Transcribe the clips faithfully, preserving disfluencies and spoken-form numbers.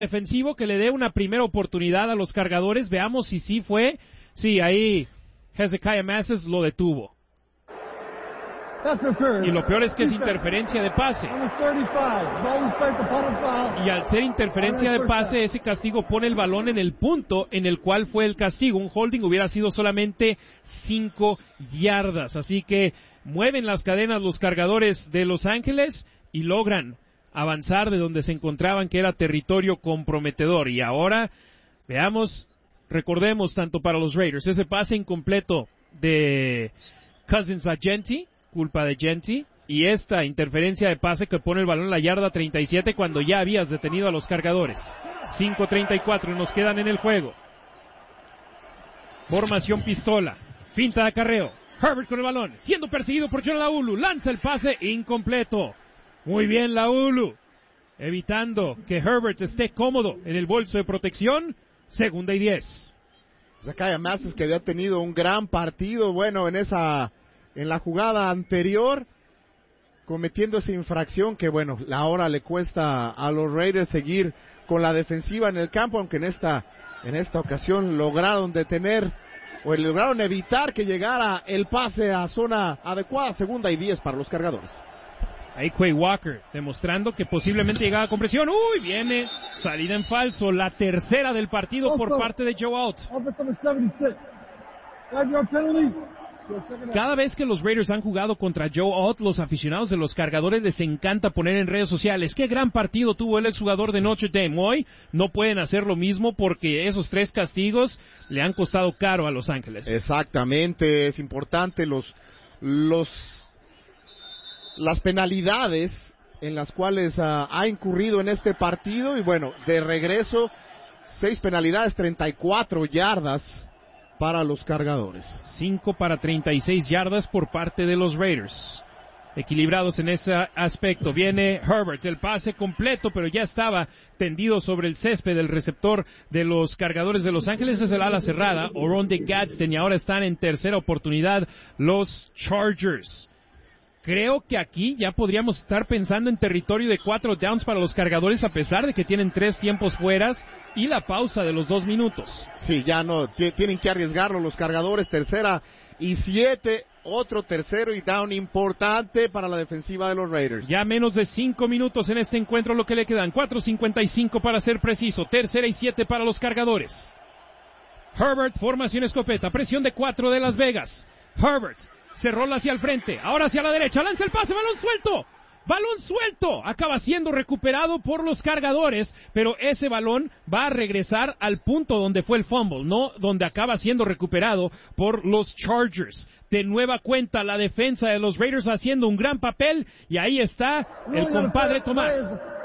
defensivo que le dé una primera oportunidad a los cargadores. Veamos si sí fue. Sí, ahí Hezekiah Masses lo detuvo. Y lo peor es que es interferencia de pase. Y al ser interferencia de pase, ese castigo pone el balón en el punto en el cual fue el castigo. Un holding hubiera sido solamente cinco yardas. Así que mueven las cadenas los cargadores de Los Ángeles y logran avanzar de donde se encontraban, que era territorio comprometedor. Y ahora, veamos, recordemos tanto para los Raiders, ese pase incompleto de Cousins a Jeanty, culpa de Jeanty, y esta interferencia de pase que pone el balón en la yarda treinta y siete cuando ya habías detenido a los cargadores. cinco treinta y cuatro y nos quedan en el juego. Formación pistola, finta de acarreo, Herbert con el balón, siendo perseguido por John Laulu, lanza el pase incompleto. Muy bien Laulu, evitando que Herbert esté cómodo en el bolso de protección. Segunda y diez. Hezekiah Masses, que había tenido un gran partido, bueno, en esa, en la jugada anterior, cometiendo esa infracción que, bueno, ahora le cuesta a los Raiders seguir con la defensiva en el campo, aunque en esta, en esta ocasión lograron detener, o lograron evitar que llegara el pase a zona adecuada. Segunda y diez para los cargadores. Ahí Quay Walker, demostrando que posiblemente llegaba con presión. Uy, viene salida en falso, la tercera del partido por parte de Joe Alt. Cada vez que los Raiders han jugado contra Joe Alt, los aficionados de los cargadores les encanta poner en redes sociales qué gran partido tuvo el exjugador de Notre Dame. Hoy no pueden hacer lo mismo porque esos tres castigos le han costado caro a Los Ángeles. Exactamente, es importante los los las penalidades en las cuales uh, ha incurrido en este partido. Y bueno, de regreso, seis penalidades, treinta y cuatro yardas para los cargadores. cinco para treinta y seis yardas por parte de los Raiders. Equilibrados en ese aspecto. Viene Herbert, el pase completo, pero ya estaba tendido sobre el césped del receptor de los cargadores de Los Ángeles. Es el ala cerrada, Oronde Gadsden, y ahora están en tercera oportunidad los Chargers. Creo que aquí ya podríamos estar pensando en territorio de cuatro downs para los cargadores, a pesar de que tienen tres tiempos fueras y la pausa de los dos minutos. Sí, ya no, t- tienen que arriesgarlo los cargadores. Tercera y siete, otro tercero y down importante para la defensiva de los Raiders. Ya menos de cinco minutos en este encuentro, lo que le quedan, cuatro cincuenta y cinco para ser preciso. Tercera y siete para los cargadores. Herbert, formación escopeta, presión de cuatro de Las Vegas. Herbert se rola hacia el frente, ahora hacia la derecha, lanza el pase, balón suelto, balón suelto, acaba siendo recuperado por los cargadores, pero ese balón va a regresar al punto donde fue el fumble, no donde acaba siendo recuperado por los Chargers. De nueva cuenta la defensa de los Raiders haciendo un gran papel, y ahí está el compadre Tomás.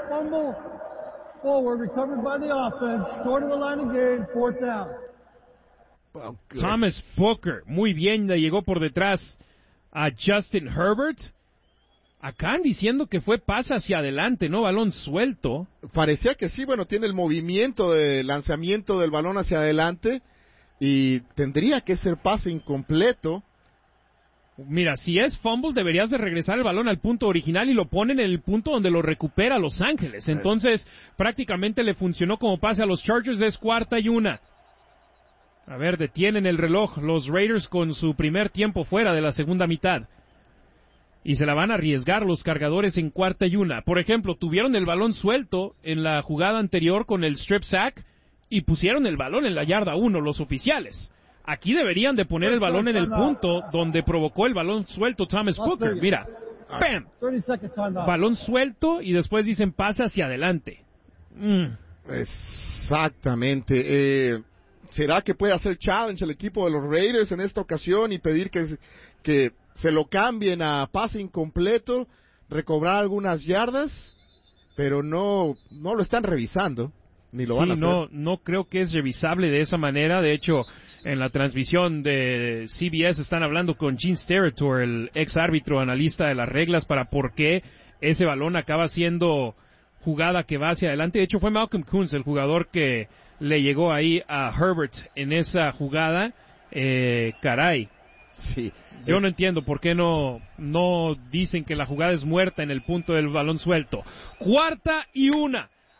Thomas Booker, muy bien, le llegó por detrás a Justin Herbert. Acá diciendo que fue pase hacia adelante, no balón suelto. Parecía que sí, bueno, tiene el movimiento de lanzamiento del balón hacia adelante y tendría que ser pase incompleto. Mira, si es fumble, deberías de regresar el balón al punto original y lo ponen en el punto donde lo recupera Los Ángeles. Entonces, prácticamente le funcionó como pase a los Chargers. Es cuarta y una. A ver, detienen el reloj los Raiders con su primer tiempo fuera de la segunda mitad. Y se la van a arriesgar los cargadores en cuarta y una. Por ejemplo, tuvieron el balón suelto en la jugada anterior con el strip sack y pusieron el balón en la yarda uno los oficiales. Aquí deberían de poner el balón en el punto donde provocó el balón suelto Thomas Booker. Mira, ¡pam! Balón suelto y después dicen pase hacia adelante. Mm. Exactamente. Eh... ¿Será que puede hacer challenge el equipo de los Raiders en esta ocasión y pedir que, que se lo cambien a pase incompleto, recobrar algunas yardas? Pero no, no lo están revisando, ni lo sí, van a hacer. No, no creo que es revisable de esa manera. De hecho, en la transmisión de C B S están hablando con Gene Steratore, el ex árbitro analista de las reglas, para por qué ese balón acaba siendo jugada que va hacia adelante. De hecho, fue Malcolm Koonce, el jugador que le llegó ahí a Herbert en esa jugada. Eh, caray. Sí. Yo no entiendo por qué no, no dicen que la jugada es muerta en el punto del balón suelto. Cuarta y una.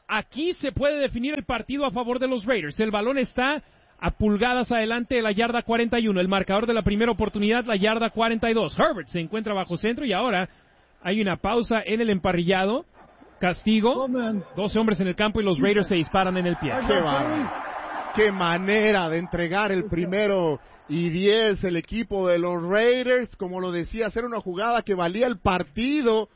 aquí se puede definir el partido a favor de los Raiders. El balón está a pulgadas adelante de la yarda cuarenta y uno. El marcador de la primera oportunidad, la yarda cuarenta y dos. Herbert se encuentra bajo centro y ahora hay una pausa en el emparrillado. Castigo. doce hombres en el campo y los Raiders se disparan en el pie. Qué bárbaro. Qué manera de entregar el primero y diez el equipo de los Raiders. Como lo decía, hacer una jugada que valía el partido.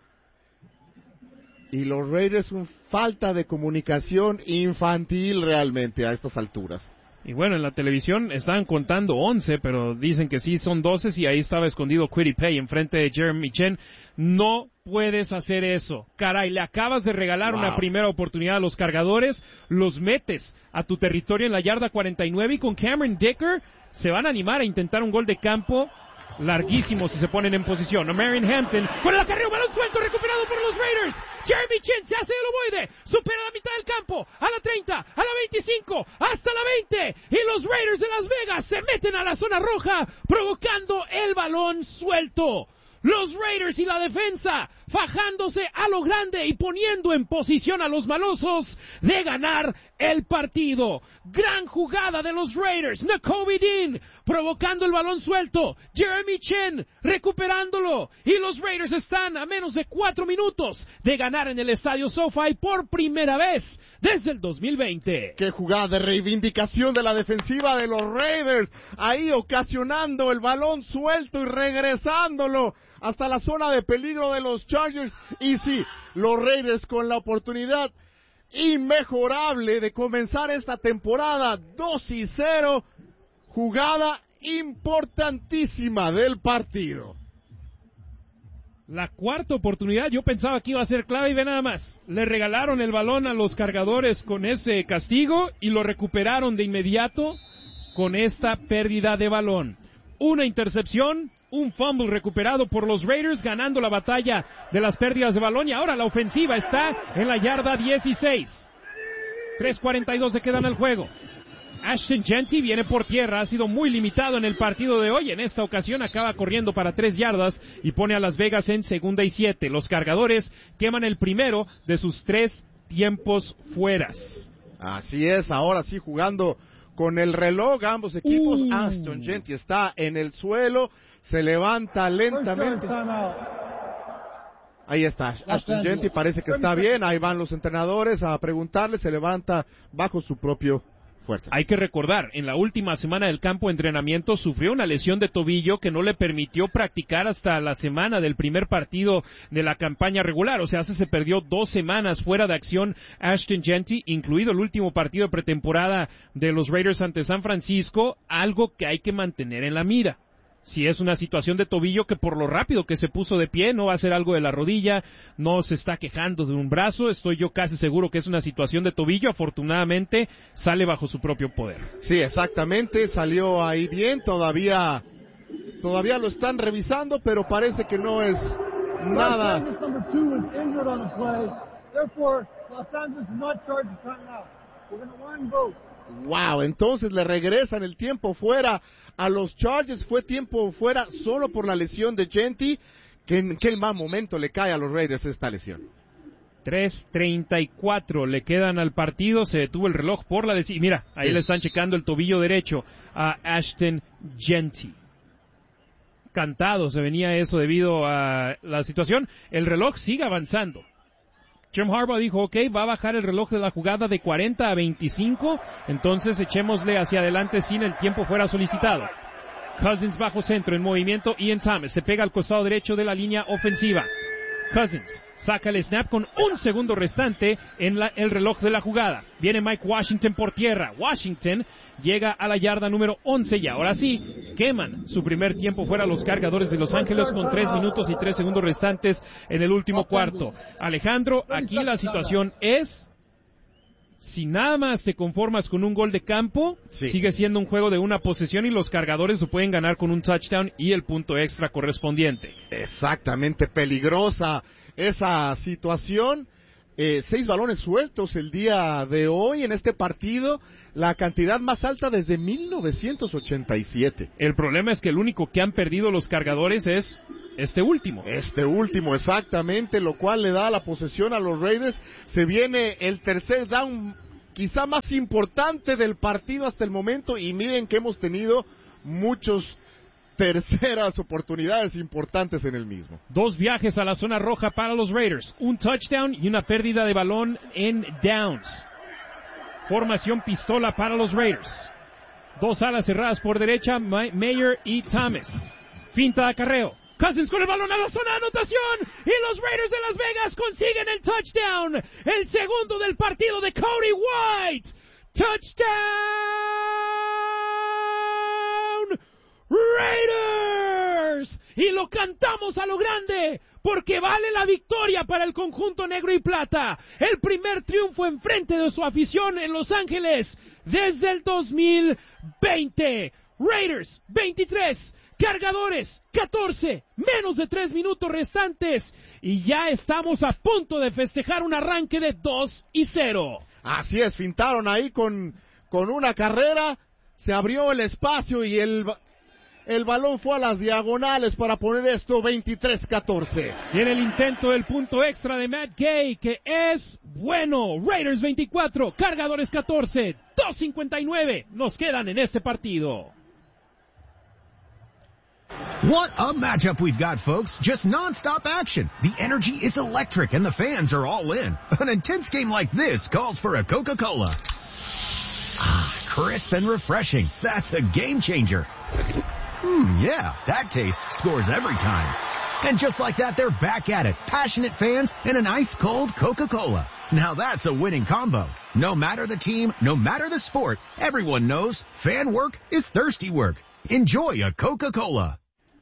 Y los Raiders, un falta de comunicación infantil realmente a estas alturas. Y bueno, en la televisión estaban contando once, pero dicen que sí son doce y ahí estaba escondido Kwity Paye enfrente de Jeremy Chinn. No puedes hacer eso. Caray, le acabas de regalar wow. una primera oportunidad a los cargadores, los metes a tu territorio en la yarda cuarenta y nueve y con Cameron Dicker se van a animar a intentar un gol de campo larguísimo si se ponen en posición. Marion Hampton con el acarreo, balón suelto, recuperado por los Raiders. Jeremy Chinn se hace el ovoide, supera la mitad del campo, a la treinta, a la veinticinco, hasta la veinte, y los Raiders de Las Vegas se meten a la zona roja, provocando el balón suelto. Los Raiders y la defensa fajándose a lo grande y poniendo en posición a los malosos de ganar el partido. Gran jugada de los Raiders. Nakobe Dean provocando el balón suelto. Jeremy Chinn recuperándolo. Y los Raiders están a menos de cuatro minutos de ganar en el estadio SoFi por primera vez desde el dos mil veinte. Qué jugada de reivindicación de la defensiva de los Raiders. Ahí ocasionando el balón suelto y regresándolo hasta la zona de peligro de los Chargers. Y sí, los Raiders con la oportunidad inmejorable de comenzar esta temporada dos y cero. Jugada importantísima del partido. La cuarta oportunidad yo pensaba que iba a ser clave y ve nada más. Le regalaron el balón a los cargadores con ese castigo y lo recuperaron de inmediato con esta pérdida de balón. Una intercepción, un fumble recuperado por los Raiders, ganando la batalla de las pérdidas de balón, y ahora la ofensiva está en la yarda dieciséis. tres cuarenta y dos se quedan al juego. Ashton Jeanty viene por tierra, ha sido muy limitado en el partido de hoy. En esta ocasión acaba corriendo para tres yardas y pone a Las Vegas en segunda y siete. Los cargadores queman el primero de sus tres tiempos fueras. Así es, ahora sí jugando con el reloj, ambos equipos. Uh. Ashton Jeanty está en el suelo, se levanta lentamente. Ahí está, Ashton Jeanty parece que está bien, ahí van los entrenadores a preguntarle, se levanta bajo su propio fuerza. Hay que recordar, en la última semana del campo de entrenamiento sufrió una lesión de tobillo que no le permitió practicar hasta la semana del primer partido de la campaña regular. O sea, se perdió dos semanas fuera de acción Ashton Jeanty, incluido el último partido de pretemporada de los Raiders ante San Francisco, algo que hay que mantener en la mira. Si es una situación de tobillo, que por lo rápido que se puso de pie, no va a ser algo de la rodilla, no se está quejando de un brazo, estoy yo casi seguro que es una situación de tobillo. Afortunadamente sale bajo su propio poder. Sí, exactamente, salió ahí bien, todavía todavía lo están revisando, pero parece que no es nada. Wow, entonces le regresan el tiempo fuera a los Chargers. Fue tiempo fuera solo por la lesión de Jeanty. Que, que el mal momento le cae a los Raiders esta lesión. tres treinta y cuatro le quedan al partido, se detuvo el reloj por la lesión. Mira, ahí sí le están checando el tobillo derecho a Ashton Jeanty. Cantado se venía eso debido a la situación. El reloj sigue avanzando. Jim Harbaugh dijo, ok, va a bajar el reloj de la jugada de cuarenta a veinticinco, entonces echémosle hacia adelante sin el tiempo fuera solicitado. Cousins bajo centro en movimiento, Ian Thomas se pega al costado derecho de la línea ofensiva. Cousins saca el snap con un segundo restante en la, el reloj de la jugada. Viene Mike Washington por tierra. Washington llega a la yarda número once y ahora sí queman su primer tiempo fuera los cargadores de Los Ángeles con tres minutos y tres segundos restantes en el último cuarto. Alejandro, aquí la situación es, si nada más te conformas con un gol de campo, sí, sigue siendo un juego de una posesión y los cargadores lo pueden ganar con un touchdown y el punto extra correspondiente. Exactamente, peligrosa esa situación. Eh, seis balones sueltos el día de hoy en este partido, la cantidad más alta desde mil novecientos ochenta y siete. El problema es que el único que han perdido los cargadores es este último. Este último, exactamente, lo cual le da la posesión a los Raiders. Se viene el tercer down, quizá más importante del partido hasta el momento, y miren que hemos tenido muchos terceras oportunidades importantes en el mismo. Dos viajes a la zona roja para los Raiders, un touchdown y una pérdida de balón en downs. Formación pistola para los Raiders. Dos alas cerradas por derecha, Mayer y Thomas. Finta de acarreo. Cousins con el balón a la zona de anotación y los Raiders de Las Vegas consiguen el touchdown. El segundo del partido de Cody White. Touchdown Raiders. Y lo cantamos a lo grande porque vale la victoria para el conjunto negro y plata. El primer triunfo en frente de su afición en Los Ángeles desde el dos mil veinte. Raiders veintitrés, Cargadores catorce, menos de tres minutos restantes y ya estamos a punto de festejar un arranque de dos y cero. Así es, fintaron ahí con, con una carrera, se abrió el espacio y el, el balón fue a las diagonales para poner esto veintitrés catorce. Y en el intento del punto extra de Matt Gay, que es bueno. Raiders veinticuatro, Cargadores catorce, dos cincuenta y nueve nos quedan en este partido. What a matchup we've got, folks. Just non-stop action. The energy is electric and the fans are all in. An intense game like this calls for a Coca-Cola. Ah, crisp and refreshing. That's a game changer. Hmm, yeah, that taste scores every time. And just like that, they're back at it. Passionate fans and an ice-cold Coca-Cola. Now that's a winning combo. No matter the team, no matter the sport, everyone knows fan work is thirsty work. Enjoy a Coca-Cola.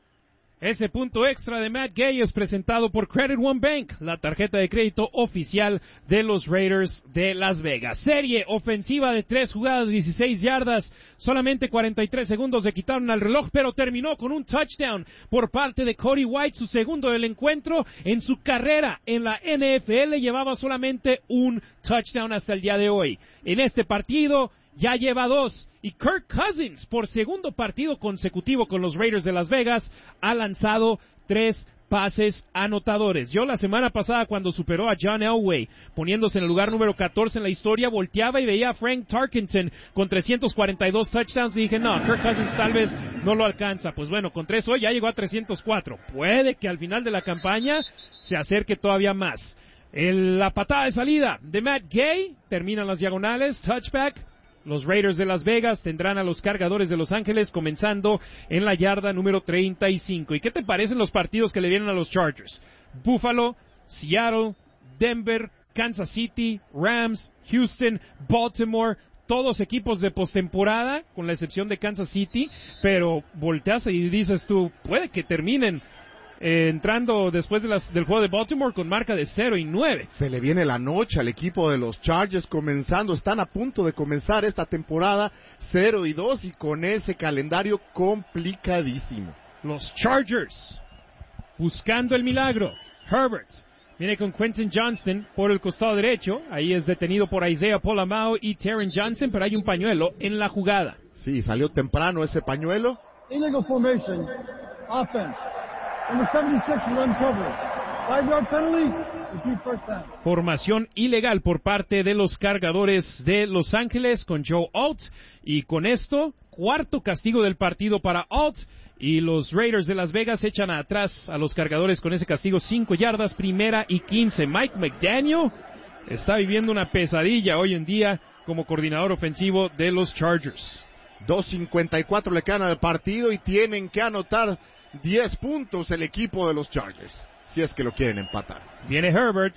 Ese punto extra de Matt Gay es presentado por Credit One Bank, la tarjeta de crédito oficial de los Raiders de Las Vegas. Serie ofensiva de tres jugadas, dieciséis yardas, solamente cuarenta y tres segundos se quitaron al reloj, pero terminó con un touchdown por parte de Cody White, su segundo del encuentro. En su carrera en la N F L llevaba solamente un touchdown hasta el día de hoy. En este partido ya lleva dos, y Kirk Cousins, por segundo partido consecutivo con los Raiders de Las Vegas, ha lanzado tres pases anotadores. Yo la semana pasada, cuando superó a John Elway, poniéndose en el lugar número catorce en la historia, volteaba y veía a Frank Tarkenton con trescientos cuarenta y dos touchdowns y dije, no, Kirk Cousins tal vez no lo alcanza. Pues bueno, con tres hoy ya llegó a trescientos cuatro. Puede que al final de la campaña se acerque todavía más. El, la patada de salida de Matt Gay, terminan las diagonales, touchback. Los Raiders de Las Vegas tendrán a los Cargadores de Los Ángeles comenzando en la yarda número treinta y cinco. ¿Y qué te parecen los partidos que le vienen a los Chargers? Buffalo, Seattle, Denver, Kansas City, Rams, Houston, Baltimore, todos equipos de postemporada, con la excepción de Kansas City, pero volteas y dices tú, puede que terminen Eh, entrando después de las, del juego de Baltimore con marca de cero y nueve. Se le viene la noche al equipo de los Chargers comenzando, están a punto de comenzar esta temporada cero y dos y con ese calendario complicadísimo. Los Chargers buscando el milagro. Herbert viene con Quentin Johnston por el costado derecho, ahí es detenido por Isaiah Polamao y Taron Johnson, pero hay un pañuelo en la jugada. Sí, salió temprano ese pañuelo. Illegal formation, offense. Number seventy-six will uncover. Five-yard penalty, repeat first down. Formación ilegal por parte de los Cargadores de Los Ángeles con Joe Alt. Y con esto, cuarto castigo del partido para Alt. Y los Raiders de Las Vegas echan atrás a los Cargadores con ese castigo, cinco yardas, primera y quince. Mike McDaniel está viviendo una pesadilla hoy en día como coordinador ofensivo de los Chargers. dos cincuenta y cuatro le quedan al partido y tienen que anotar diez puntos el equipo de los Chargers, si es que lo quieren empatar. Viene Herbert,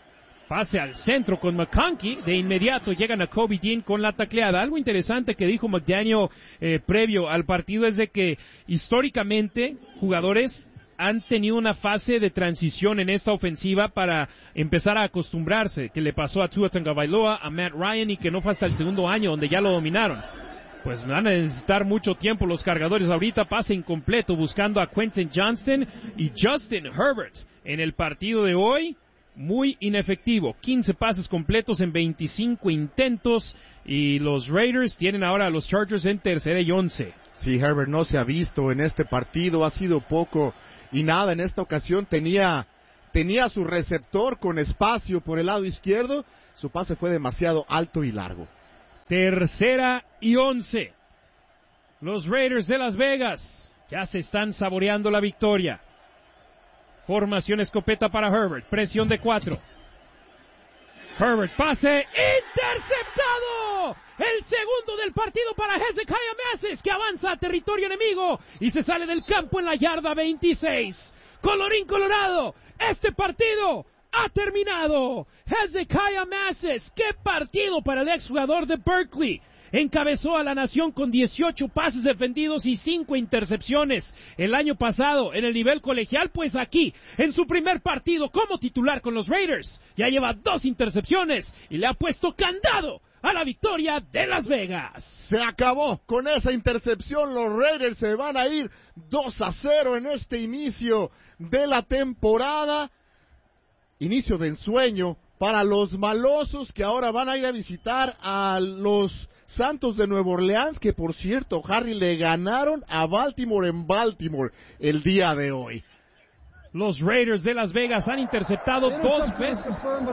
pase al centro con McConkey, de inmediato llegan a Kobe Dean con la tacleada. Algo interesante que dijo McDaniel eh, previo al partido es de que históricamente jugadores han tenido una fase de transición en esta ofensiva para empezar a acostumbrarse, que le pasó a Tua Tagovailoa, a Matt Ryan, y que no fue hasta el segundo año donde ya lo dominaron. Pues van a necesitar mucho tiempo los Cargadores ahorita, pase incompleto buscando a Quentin Johnston y Justin Herbert en el partido de hoy, muy inefectivo, quince pases completos en veinticinco intentos y los Raiders tienen ahora a los Chargers en tercera y once. Sí, Herbert no se ha visto en este partido, ha sido poco y nada. En esta ocasión tenía, tenía su receptor con espacio por el lado izquierdo, su pase fue demasiado alto y largo. Tercera y once. Los Raiders de Las Vegas ya se están saboreando la victoria. Formación escopeta para Herbert, presión de cuatro. Herbert, pase, interceptado. El segundo del partido para Hezekiah Masses, que avanza a territorio enemigo y se sale del campo en la yarda veintiséis. Colorín colorado, este partido ha terminado. Hezekiah Masses, qué partido para el exjugador de Berkeley. Encabezó a la nación con dieciocho pases defendidos y cinco intercepciones. El año pasado, en el nivel colegial, pues aquí, en su primer partido como titular con los Raiders, ya lleva dos intercepciones y le ha puesto candado a la victoria de Las Vegas. Se acabó con esa intercepción, los Raiders se van a ir dos a cero en este inicio de la temporada. Inicio de ensueño para los malosos que ahora van a ir a visitar a los Santos de Nueva Orleans, que por cierto, Harry, le ganaron a Baltimore en Baltimore el día de hoy. Los Raiders de Las Vegas han interceptado dos veces.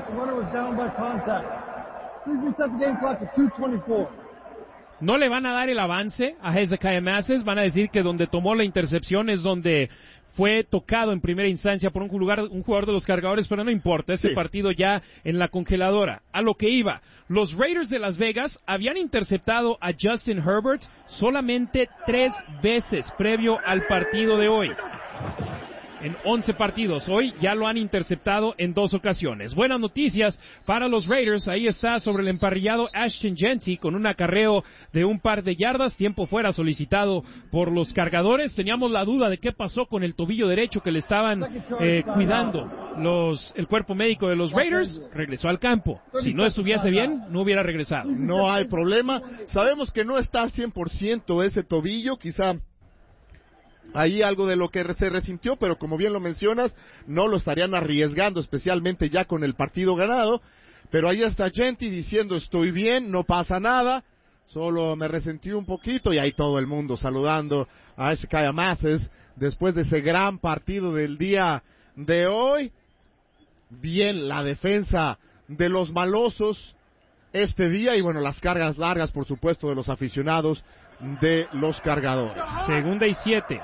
No le van a dar el avance a Hezekiah Masses, van a decir que donde tomó la intercepción es donde fue tocado en primera instancia por un jugador, un jugador de los Cargadores, pero no importa, ese sí. Partido ya en la congeladora. A lo que iba, los Raiders de Las Vegas habían interceptado a Justin Herbert solamente tres veces previo al partido de hoy. En once partidos, hoy ya lo han interceptado en dos ocasiones. Buenas noticias para los Raiders, ahí está sobre el emparrillado Ashton Jeanty con un acarreo de un par de yardas, tiempo fuera solicitado por los Cargadores. Teníamos la duda de qué pasó con el tobillo derecho que le estaban eh, cuidando los el cuerpo médico de los Raiders, regresó al campo. Si no estuviese bien, no hubiera regresado. No hay problema, sabemos que no está al cien por ciento ese tobillo, quizá ahí algo de lo que se resintió, pero como bien lo mencionas, no lo estarían arriesgando, especialmente ya con el partido ganado. Pero ahí está Jeanty diciendo, estoy bien, no pasa nada, solo me resentí un poquito, y ahí todo el mundo saludando a Hezekiah Masses después de ese gran partido del día de hoy. Bien la defensa de los malosos este día, y bueno, las cargas largas, por supuesto, de los aficionados de los Cargadores. Segunda y siete.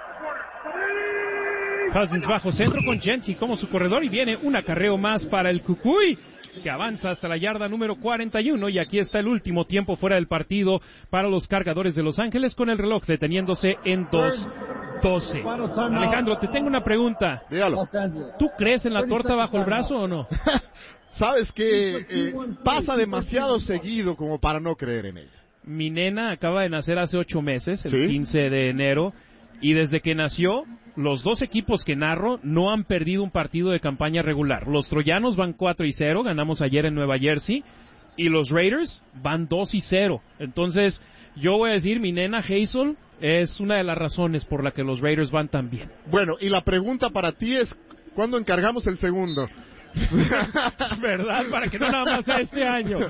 Cousins bajo centro con Jeanty como su corredor y viene un acarreo más para el Cucuy, que avanza hasta la yarda número cuarenta y uno, y aquí está el último tiempo fuera del partido para los Cargadores de Los Ángeles con el reloj deteniéndose en dos doce. Alejandro, te tengo una pregunta. Dígalo. ¿Tú crees en la torta bajo el brazo o no? Sabes que eh, pasa demasiado seguido como para no creer en ella. Mi nena acaba de nacer hace ocho meses, el ¿Sí? quince de enero, y desde que nació, los dos equipos que narro no han perdido un partido de campaña regular. Los Troyanos van cuatro y cero, ganamos ayer en Nueva Jersey, y los Raiders van dos y cero. Entonces, yo voy a decir, mi nena Hazel es una de las razones por la que los Raiders van tan bien. Bueno, y la pregunta para ti es, ¿cuándo encargamos el segundo? ¿Verdad? Para que no nada más sea este año.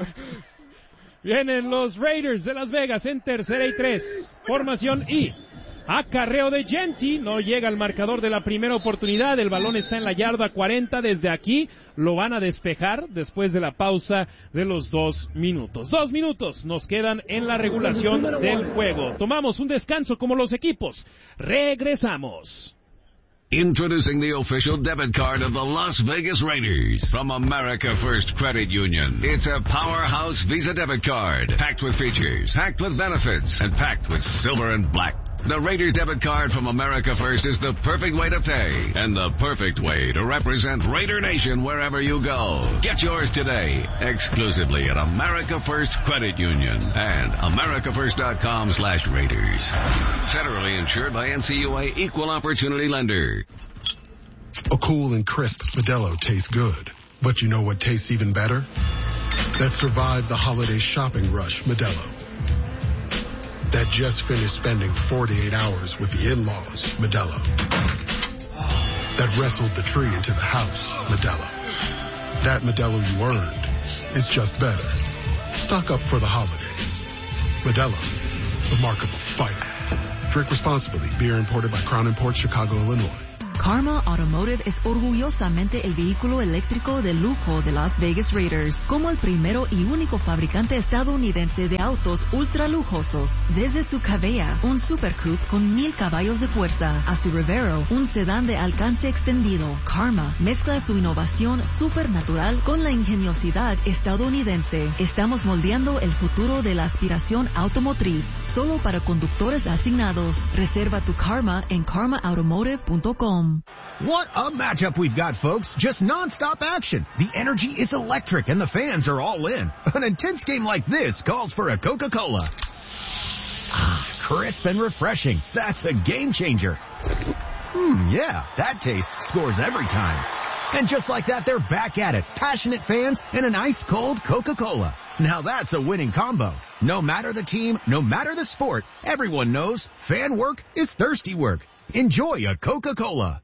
Vienen los Raiders de Las Vegas en tercera y tres. Formación I. Acarreo de Jeanty, no llega al marcador de la primera oportunidad, el balón está en la yarda cuarenta, desde aquí lo van a despejar después de la pausa de los dos minutos. Dos minutos nos quedan en la regulación del juego. Tomamos un descanso como los equipos. Regresamos. Introducing the official debit card of the Las Vegas Raiders from America First Credit Union. It's a powerhouse Visa debit card, packed with features, packed with benefits, and packed with silver and black. The Raiders debit card from America First is the perfect way to pay and the perfect way to represent Raider Nation wherever you go. Get yours today, exclusively at America First Credit Union and americafirst.com slash Raiders. Federally insured by N C U A Equal Opportunity Lender. A cool and crisp Modelo tastes good, but you know what tastes even better? That survived the holiday shopping rush, Modelo. That just finished spending forty-eight hours with the in-laws, Modelo. That wrestled the tree into the house, Modelo. That Modelo you earned is just better. Stock up for the holidays. Modelo, the mark of a fighter. Drink responsibly. Beer imported by Crown Imports, Chicago, Illinois. Karma Automotive es orgullosamente el vehículo eléctrico de lujo de Las Vegas Raiders, como el primero y único fabricante estadounidense de autos ultra lujosos. Desde su Cabella, un Super Coupe con mil caballos de fuerza, a su Rivero, un sedán de alcance extendido, Karma mezcla su innovación supernatural con la ingeniosidad estadounidense. Estamos moldeando el futuro de la aspiración automotriz, solo para conductores asignados. Reserva tu Karma en karma automotive punto com. What a matchup we've got, folks. Just non-stop action. The energy is electric and the fans are all in. An intense game like this calls for a Coca-Cola. Ah, crisp and refreshing. That's a game changer. Hmm, yeah, that taste scores every time. And just like that, they're back at it. Passionate fans and an ice-cold Coca-Cola. Now that's a winning combo. No matter the team, no matter the sport, everyone knows fan work is thirsty work. Enjoy a Coca-Cola.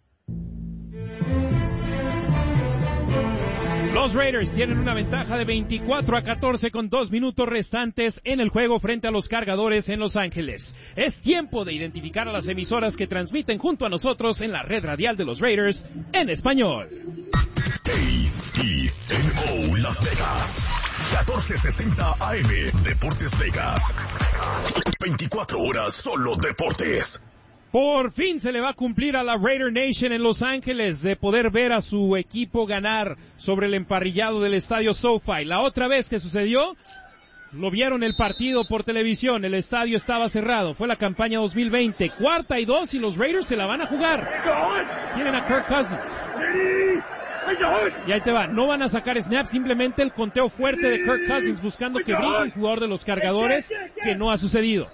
Los Raiders tienen una ventaja de veinticuatro a catorce con dos minutos restantes en el juego frente a los Cargadores en Los Ángeles. Es tiempo de identificar a las emisoras que transmiten junto a nosotros en la red radial de los Raiders en español. A E N O Las Vegas, catorce sesenta A M, Deportes Vegas. veinticuatro horas solo deportes. Por fin se le va a cumplir a la Raider Nation en Los Ángeles de poder ver a su equipo ganar sobre el emparrillado del estadio SoFi. La otra vez que sucedió, lo vieron el partido por televisión, el estadio estaba cerrado, fue la campaña dos mil veinte, cuarta y dos y los Raiders se la van a jugar. Tienen a Kirk Cousins. Y ahí te va, no van a sacar snap, simplemente el conteo fuerte de Kirk Cousins buscando que brinque un jugador de los Cargadores, que no ha sucedido.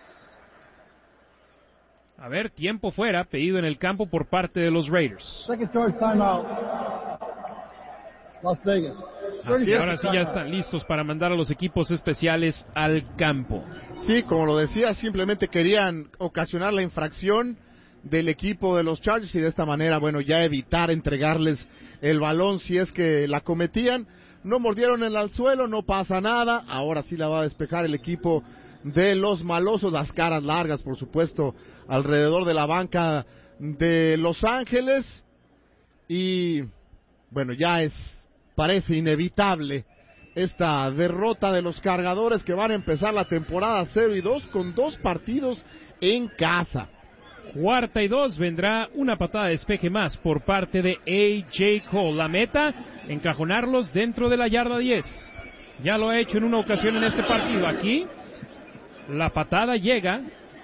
A ver, tiempo fuera, pedido en el campo por parte de los Raiders. Second charge timeout. Las Vegas. Así es, ahora sí ya están listos para mandar a los equipos especiales al campo. Sí, como lo decía, simplemente querían ocasionar la infracción del equipo de los Chargers y de esta manera, bueno, ya evitar entregarles el balón si es que la cometían. No mordieron el al suelo, no pasa nada. Ahora sí la va a despejar el equipo de los malosos, las caras largas, por supuesto, alrededor de la banca de Los Ángeles. Y bueno, ya es, parece inevitable esta derrota de los Cargadores, que van a empezar la temporada cero y dos con dos partidos en casa. Cuarta y dos, vendrá una patada de despeje más por parte de A J Cole. La meta, encajonarlos dentro de la yarda diez. Ya lo ha hecho en una ocasión en este partido. Aquí la patada llega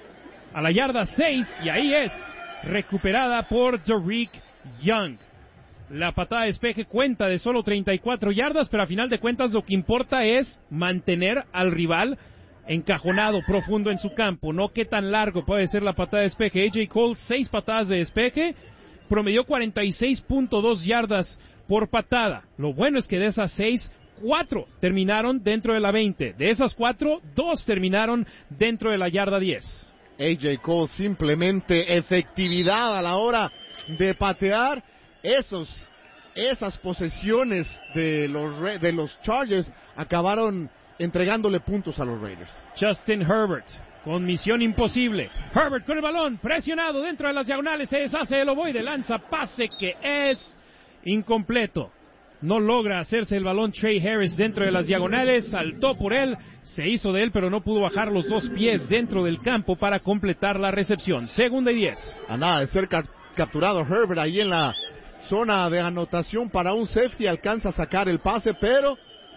a la yarda seis y ahí es recuperada por Derrick Young. La patada de despeje cuenta de solo treinta y cuatro yardas, pero a final de cuentas lo que importa es mantener al rival encajonado profundo en su campo. No qué tan largo puede ser la patada de despeje. A J Cole, seis patadas de despeje, promedió cuarenta y seis punto dos yardas por patada. Lo bueno es que de esas seis, cuatro terminaron dentro de la veinte. De esas cuatro, dos terminaron dentro de la yarda diez. A J Cole, simplemente efectividad a la hora de patear. Esos, esas posesiones de los, de los Chargers acabaron entregándole puntos a los Raiders. Justin Herbert con misión imposible. Herbert con el balón, presionado dentro de las diagonales, se deshace el ovoide, lanza pase que es incompleto. No logra hacerse el balón Trey Harris dentro de las diagonales, saltó por él, se hizo de él, pero no pudo bajar los dos pies dentro del campo para completar la recepción. Segunda y diez. A nada de ser ca- capturado Herbert ahí en la zona de anotación para un safety, alcanza a sacar el pase, pero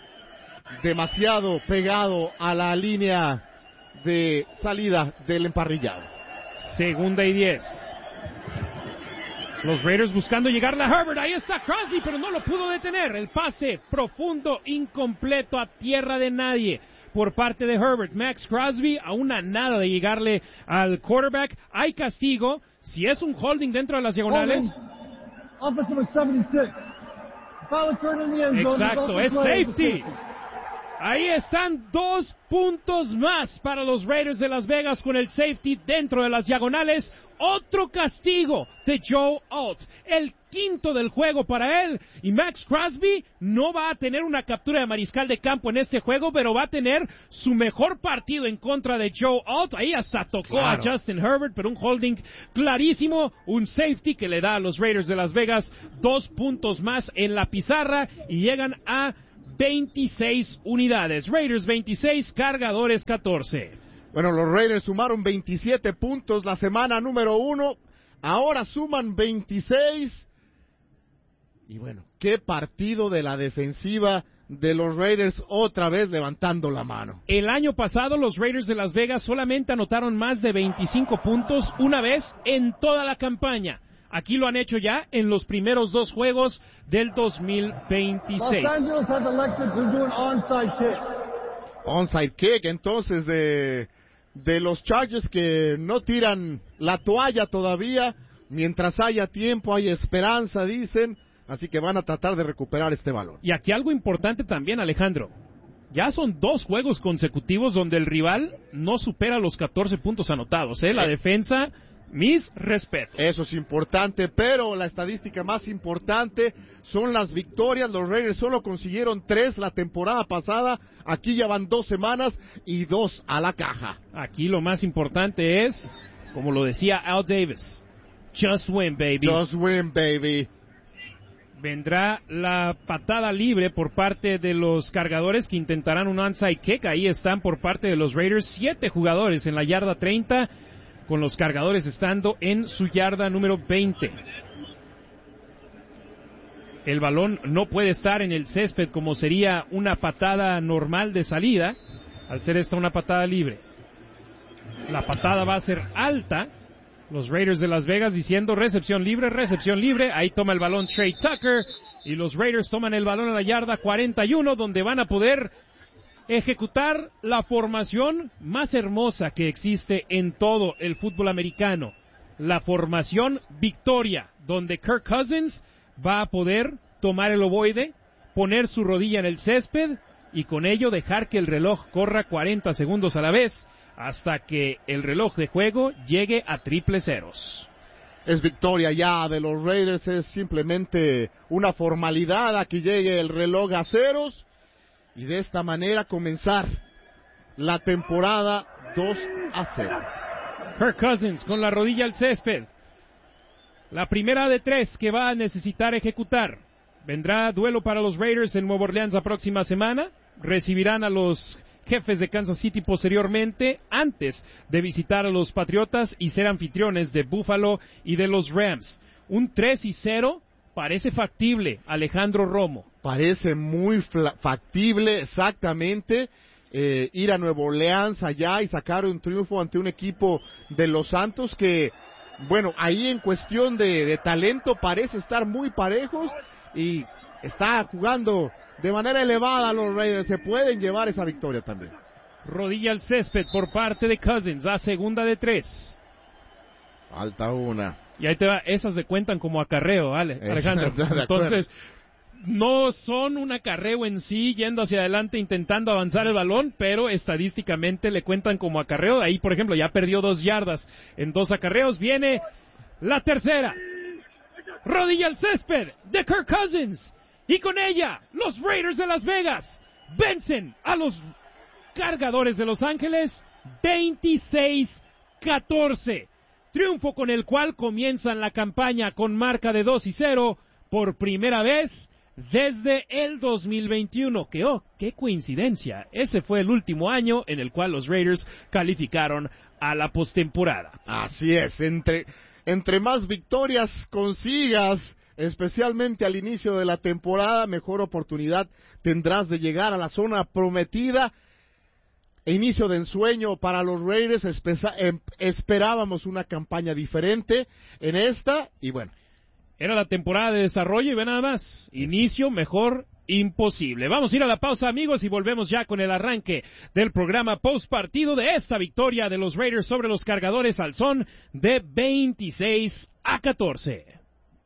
demasiado pegado a la línea de salida del emparrillado. Segunda y diez. Los Raiders buscando llegarle a Herbert. Ahí está Crosby, pero no lo pudo detener. El pase profundo, incompleto, a tierra de nadie por parte de Herbert. Max Crosby a una nada de llegarle al quarterback. Hay castigo. Si es un holding dentro de las diagonales. Offense number setenta y seis. Foul occurred in the end zone. Exacto, es safety. Ahí están dos puntos más para los Raiders de Las Vegas con el safety dentro de las diagonales. Otro castigo de Joe Alt, el quinto del juego para él. Y Max Crosby no va a tener una captura de mariscal de campo en este juego, pero va a tener su mejor partido en contra de Joe Alt. Ahí hasta tocó claro. a Justin Herbert, pero un holding clarísimo, un safety que le da a los Raiders de Las Vegas dos puntos más en la pizarra y llegan a veintiséis unidades. Raiders veintiséis, Cargadores catorce. Bueno, los Raiders sumaron veintisiete puntos la semana número uno, ahora suman veintiséis. Y bueno, qué partido de la defensiva de los Raiders, otra vez levantando la mano. El año pasado los Raiders de Las Vegas solamente anotaron más de veinticinco puntos una vez en toda la campaña. Aquí lo han hecho ya en los primeros dos juegos del dos mil veintiséis. Los Angeles has elected to do an onside kick. Onside kick, entonces, de, de los Chargers que no tiran la toalla todavía. Mientras haya tiempo, hay esperanza, dicen. Así que van a tratar de recuperar este balón. Y aquí algo importante también, Alejandro. Ya son dos juegos consecutivos donde el rival no supera los catorce puntos anotados, ¿eh? La defensa... Mis respetos. Eso es importante, pero la estadística más importante son las victorias. Los Raiders solo consiguieron tres la temporada pasada. Aquí ya van dos semanas y dos a la caja. Aquí lo más importante es, como lo decía Al Davis, just win, baby. Just win, baby. Vendrá la patada libre por parte de los Cargadores que intentarán un onside kick. Ahí están por parte de los Raiders siete jugadores en la yarda treinta. Con los Cargadores estando en su yarda número veinte. El balón no puede estar en el césped como sería una patada normal de salida, al ser esta una patada libre. La patada va a ser alta. Los Raiders de Las Vegas diciendo recepción libre, recepción libre. Ahí toma el balón Trey Tucker y los Raiders toman el balón a la yarda cuarenta y uno, donde van a poder ejecutar la formación más hermosa que existe en todo el fútbol americano, la formación victoria, donde Kirk Cousins va a poder tomar el ovoide, poner su rodilla en el césped y con ello dejar que el reloj corra cuarenta segundos a la vez hasta que el reloj de juego llegue a triple ceros. Es victoria ya de los Raiders, es simplemente una formalidad a que llegue el reloj a ceros. Y de esta manera comenzar la temporada dos a cero. Kirk Cousins con la rodilla al césped. La primera de tres que va a necesitar ejecutar. Vendrá duelo para los Raiders en Nueva Orleans la próxima semana. Recibirán a los Jefes de Kansas City posteriormente, antes de visitar a los Patriotas y ser anfitriones de Buffalo y de los Rams. Un tres y cero parece factible, Alejandro Romo. Parece muy factible, exactamente, eh, ir a Nueva Orleans allá y sacar un triunfo ante un equipo de los Santos que, bueno, ahí en cuestión de, de talento parece estar muy parejos y está jugando de manera elevada los Raiders. Se pueden llevar esa victoria también. Rodilla al césped por parte de Cousins, a segunda de tres. Falta una. Y ahí te va, esas se cuentan como acarreo, ¿vale, Alejandro? Entonces, no son un acarreo en sí, yendo hacia adelante, intentando avanzar el balón, pero estadísticamente le cuentan como acarreo. Ahí, por ejemplo, ya perdió dos yardas en dos acarreos. Viene la tercera. Rodilla al césped de Kirk Cousins. Y con ella, los Raiders de Las Vegas vencen a los Cargadores de Los Ángeles veintiséis catorce. Triunfo con el cual comienzan la campaña con marca de dos y cero por primera vez desde el dos mil veintiuno. Que, oh, qué coincidencia. Ese fue el último año en el cual los Raiders calificaron a la postemporada. Así es, entre, entre más victorias consigas, especialmente al inicio de la temporada, mejor oportunidad tendrás de llegar a la zona prometida. Inicio de ensueño para los Raiders, esperábamos una campaña diferente en esta, y bueno. Era la temporada de desarrollo y ve nada más, inicio mejor imposible. Vamos a ir a la pausa, amigos, y volvemos ya con el arranque del programa post partido de esta victoria de los Raiders sobre los Cargadores al son de veintiséis a catorce.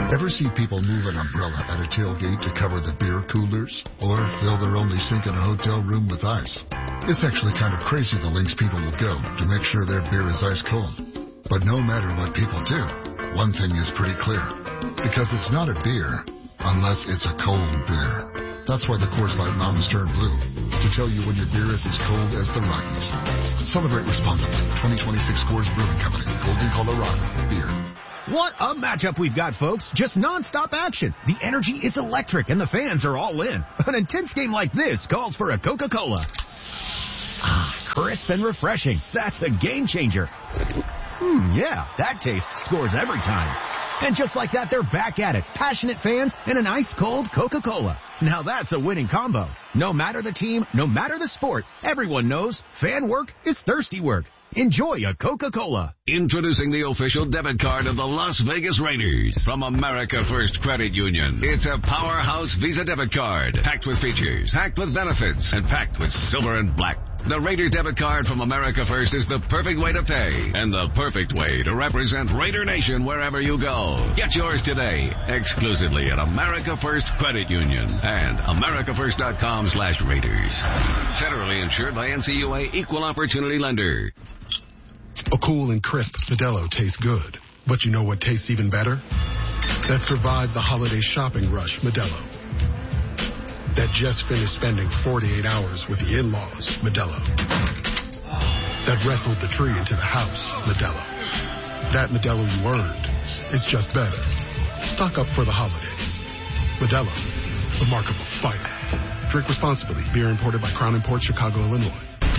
Ever see people move an umbrella at a tailgate to cover the beer coolers? Or fill their only sink in a hotel room with ice? It's actually kind of crazy the lengths people will go to make sure their beer is ice cold. But no matter what people do, one thing is pretty clear. Because it's not a beer unless it's a cold beer. That's why the Coors Light Mountains turn blue. To tell you when your beer is as cold as the Rockies. Celebrate responsibly. twenty twenty-six Coors Brewing Company. Golden, Colorado. Beer. What a matchup we've got, folks. Just non-stop action. The energy is electric and the fans are all in. An intense game like this calls for a Coca-Cola. Ah, crisp and refreshing. That's a game changer. Hmm, yeah, that taste scores every time. And just like that, they're back at it. Passionate fans and an ice-cold Coca-Cola. Now that's a winning combo. No matter the team, no matter the sport, everyone knows fan work is thirsty work. Enjoy a Coca-Cola. Introducing the official debit card of the Las Vegas Raiders from America First Credit Union. It's a powerhouse Visa debit card, packed with features, packed with benefits, and packed with silver and black. The Raider debit card from America First is the perfect way to pay and the perfect way to represent Raider Nation wherever you go. Get yours today, exclusively at America First Credit Union and america first dot com slash Raiders. Federally insured by N C U A Equal Opportunity Lender. A cool and crisp Modelo tastes good. But you know what tastes even better? That survived the holiday shopping rush, Modelo. That just finished spending forty-eight hours with the in-laws, Modelo. That wrestled the tree into the house, Modelo. That Modelo you earned is just better. Stock up for the holidays. Modelo, the remarkable fighter. Drink responsibly. Beer imported by Crown Imports, Chicago, Illinois.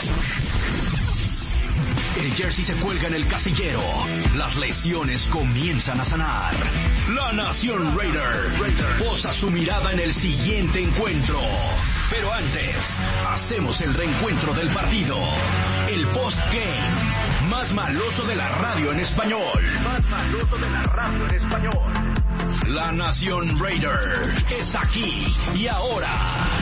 El jersey se cuelga en el casillero. Las lesiones comienzan a sanar. La Nación Raider posa su mirada en el siguiente encuentro. Pero antes, hacemos el reencuentro del partido. El post-game más maloso de la radio en español. Más maloso de la radio en español. La Nación Raider es aquí y ahora.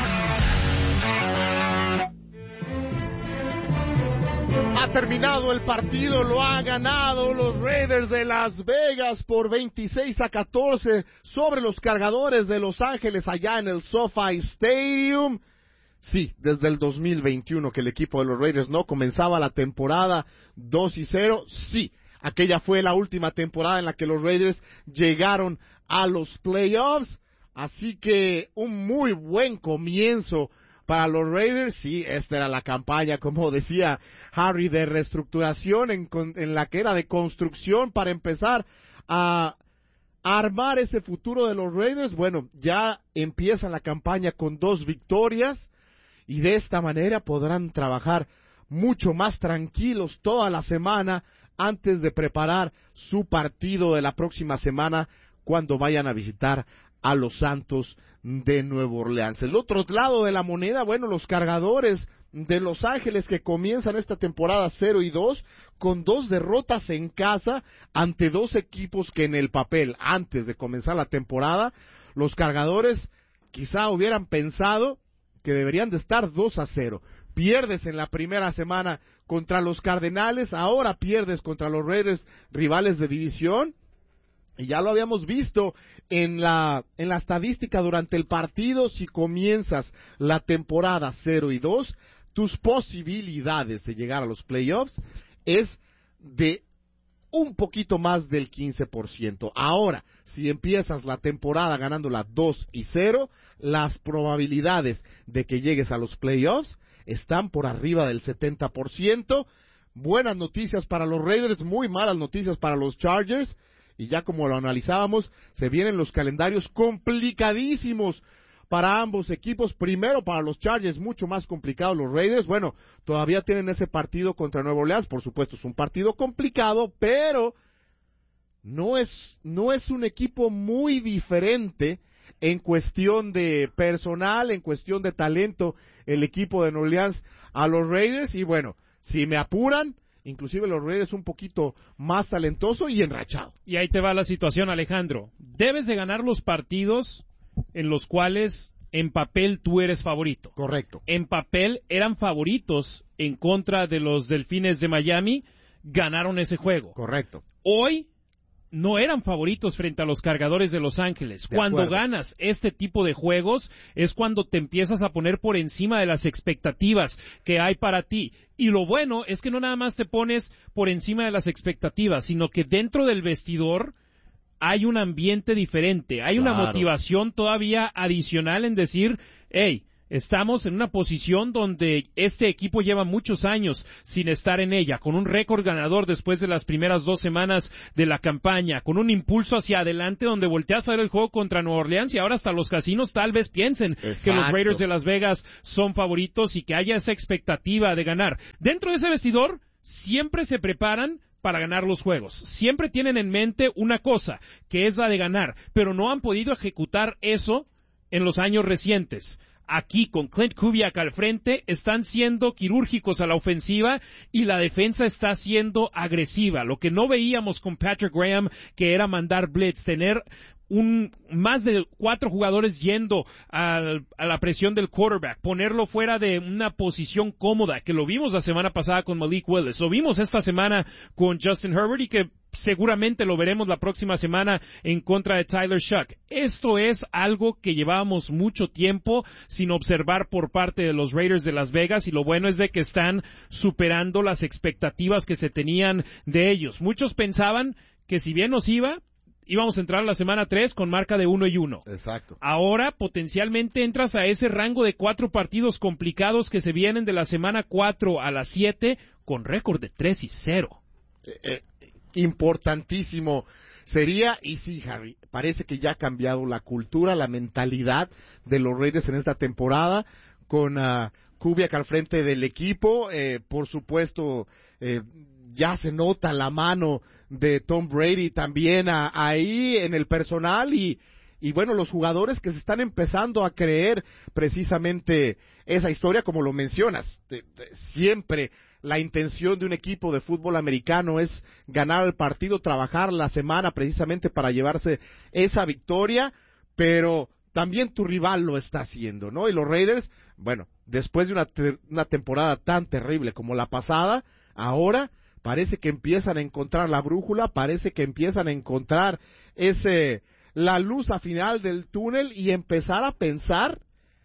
Ha terminado el partido, lo han ganado los Raiders de Las Vegas por veintiséis a catorce sobre los Cargadores de Los Ángeles allá en el SoFi Stadium. Sí, desde el dos mil veintiuno que el equipo de los Raiders no comenzaba la temporada dos y cero. Sí, aquella fue la última temporada en la que los Raiders llegaron a los playoffs. Así que un muy buen comienzo para los Raiders. Sí, esta era la campaña, como decía Harry, de reestructuración en, en la que era de construcción para empezar a armar ese futuro de los Raiders. Bueno, ya empiezan la campaña con dos victorias y de esta manera podrán trabajar mucho más tranquilos toda la semana antes de preparar su partido de la próxima semana cuando vayan a visitar a los Santos de Nueva Orleans. El otro lado de la moneda, bueno, los Cargadores de Los Ángeles que comienzan esta temporada cero y dos con dos derrotas en casa ante dos equipos que en el papel, antes de comenzar la temporada, los Cargadores quizá hubieran pensado que deberían de estar dos a cero. Pierdes en la primera semana contra los Cardenales, ahora pierdes contra los Raiders, rivales de división. Y ya lo habíamos visto en la en la estadística durante el partido. Si comienzas la temporada cero y dos, tus posibilidades de llegar a los playoffs es de un poquito más del quince por ciento. Ahora, si empiezas la temporada ganándola dos y cero, las probabilidades de que llegues a los playoffs están por arriba del setenta por ciento. Buenas noticias para los Raiders, muy malas noticias para los Chargers. Y ya como lo analizábamos, se vienen los calendarios complicadísimos para ambos equipos. Primero para los Chargers, mucho más complicado los Raiders. Bueno, todavía tienen ese partido contra Nueva Orleans. Por supuesto, es un partido complicado, pero no es, no es un equipo muy diferente en cuestión de personal, en cuestión de talento, el equipo de Nueva Orleans a los Raiders. Y bueno, si me apuran, inclusive los Raiders un poquito más talentoso y enrachado. Y ahí te va la situación, Alejandro. Debes de ganar los partidos en los cuales en papel tú eres favorito. Correcto. En papel eran favoritos en contra de los Delfines de Miami, ganaron ese juego. Correcto. Hoy no eran favoritos frente a los Cargadores de Los Ángeles. De cuando acuerdo. ganas este tipo de juegos es cuando te empiezas a poner por encima de las expectativas que hay para ti. Y lo bueno es que no nada más te pones por encima de las expectativas, sino que dentro del vestidor hay un ambiente diferente, hay una Claro. motivación todavía adicional en decir, hey, estamos en una posición donde este equipo lleva muchos años sin estar en ella, con un récord ganador después de las primeras dos semanas de la campaña, con un impulso hacia adelante donde volteas a ver el juego contra Nueva Orleans y ahora hasta los casinos tal vez piensen Exacto. que los Raiders de Las Vegas son favoritos y que haya esa expectativa de ganar. Dentro de ese vestidor siempre se preparan para ganar los juegos. Siempre tienen en mente una cosa, que es la de ganar, pero no han podido ejecutar eso en los años recientes. Aquí, con Klint Kubiak al frente, están siendo quirúrgicos a la ofensiva y la defensa está siendo agresiva. Lo que no veíamos con Patrick Graham, que era mandar blitz, tener un más de cuatro jugadores yendo al, a la presión del quarterback, ponerlo fuera de una posición cómoda, que lo vimos la semana pasada con Malik Willis, lo vimos esta semana con Justin Herbert y que seguramente lo veremos la próxima semana en contra de Tyler Shuck. Esto es algo que llevábamos mucho tiempo sin observar por parte de los Raiders de Las Vegas y lo bueno es de que están superando las expectativas que se tenían de ellos. Muchos pensaban que si bien nos iba, íbamos a entrar a la semana tres con marca de uno y uno. Exacto. Ahora potencialmente entras a ese rango de cuatro partidos complicados que se vienen de la semana cuatro a la siete con récord de tres y cero. Eh, eh, importantísimo sería, y sí, Harry, parece que ya ha cambiado la cultura, la mentalidad de los Raiders en esta temporada, con uh, Kubiak al frente del equipo, eh, por supuesto, eh, ya se nota la mano de Tom Brady también a, ahí en el personal y, y bueno, los jugadores que se están empezando a creer precisamente esa historia, como lo mencionas, de, de, siempre la intención de un equipo de fútbol americano es ganar el partido, trabajar la semana precisamente para llevarse esa victoria, pero también tu rival lo está haciendo, ¿no? Y los Raiders, bueno, después de una, te- una temporada tan terrible como la pasada, ahora parece que empiezan a encontrar la brújula, parece que empiezan a encontrar ese la luz al final del túnel y empezar a pensar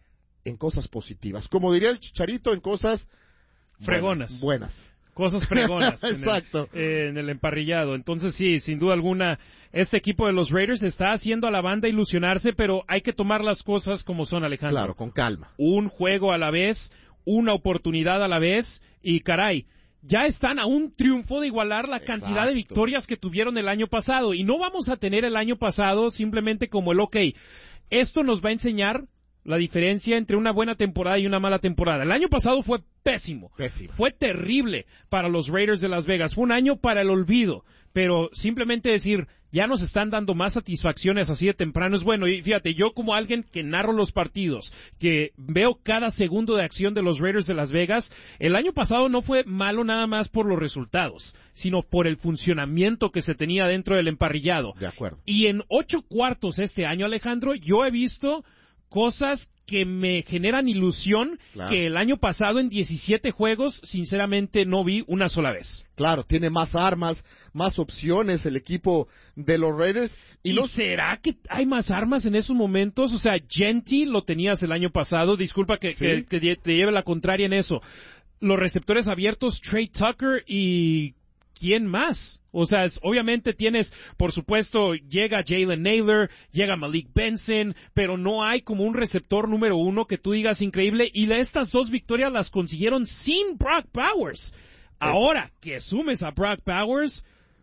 en cosas positivas. Como diría el Chicharito, en cosas Fregonas. Buenas. buenas. Cosas fregonas en, Exacto. el, eh, en el emparrillado. Entonces sí, sin duda alguna, este equipo de los Raiders está haciendo a la banda ilusionarse, pero hay que tomar las cosas como son, Alejandro. Claro, con calma. Un juego a la vez, una oportunidad a la vez, y caray, ya están a un triunfo de igualar la cantidad Exacto. de victorias que tuvieron el año pasado, y no vamos a tener el año pasado simplemente como el ok. Esto nos va a enseñar la diferencia entre una buena temporada y una mala temporada. El año pasado fue pésimo. Pésimo. Fue terrible para los Raiders de Las Vegas. Fue un año para el olvido. Pero simplemente decir, ya nos están dando más satisfacciones así de temprano es bueno. Y fíjate, yo como alguien que narro los partidos, que veo cada segundo de acción de los Raiders de Las Vegas, el año pasado no fue malo nada más por los resultados, sino por el funcionamiento que se tenía dentro del emparrillado. De acuerdo. Y en ocho cuartos este año, Alejandro, yo he visto cosas que me generan ilusión Claro. que el año pasado en diecisiete juegos, sinceramente, no vi una sola vez. Claro, tiene más armas, más opciones el equipo de los Raiders. ¿Y, Y los será que hay más armas en esos momentos? O sea, Genti lo tenías el año pasado, disculpa que, Sí. que- que te lleve la contraria en eso. Los receptores abiertos, Trey Tucker y... ¿quién más? O sea, es- obviamente tienes, por supuesto, llega Jalen Naylor, llega Malik Benson, pero no hay como un receptor número uno que tú digas increíble, y la- estas dos victorias las consiguieron sin Brock Bowers. Ahora que sumes a Brock Bowers,